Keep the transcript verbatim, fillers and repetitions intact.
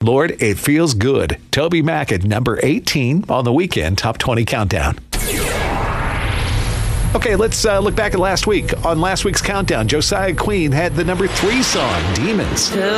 Lord, It Feels Good. Toby Mac at number eighteen on the Weekend Top twenty Countdown. Okay, let's uh, look back at last week. On last week's countdown, Josiah Queen had the number three song, Demons.